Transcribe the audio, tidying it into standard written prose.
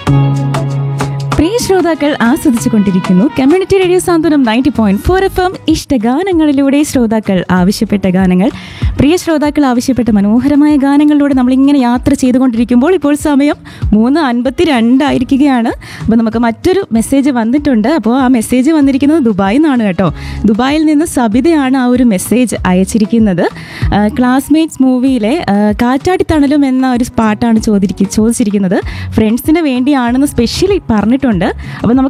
പ്രിയ ശ്രോതാക്കൾ ആസ്വദിച്ചുകൊണ്ടിരിക്കുന്നു community radio സാന്ത്വനം 90.4 FM ഇഷ്ടഗാനങ്ങളിലൂടെ ശ്രോതാക്കൾ ആവശ്യപ്പെട്ട ഗാനങ്ങൾ. പ്രിയ ശ്രോതാക്കൾ ആവശ്യപ്പെട്ട മനോഹരമായ ഗാനങ്ങളിലൂടെ നമ്മളിങ്ങനെ യാത്ര ചെയ്തുകൊണ്ടിരിക്കുമ്പോൾ ഇപ്പോൾ സമയം 3:52 ആയിരിക്കുകയാണ്. അപ്പോൾ നമുക്ക് മറ്റൊരു മെസ്സേജ് വന്നിട്ടുണ്ട്. അപ്പോൾ ആ മെസ്സേജ് വന്നിരിക്കുന്നത് ദുബായിൽ നിന്നാണ് കേട്ടോ. ദുബായിൽ നിന്ന് സബിതയാണ് ആ ഒരു മെസ്സേജ് അയച്ചിരിക്കുന്നത്. ക്ലാസ്മേറ്റ്സ് മൂവിയിലെ കാറ്റാടിത്തണലും എന്ന ഒരു പാട്ടാണ് ചോദിച്ചിരിക്കുന്നത്. ഫ്രണ്ട്സിന് വേണ്ടിയാണെന്ന് സ്പെഷ്യലി പറഞ്ഞിട്ടുണ്ട്. അപ്പോൾ നമുക്ക്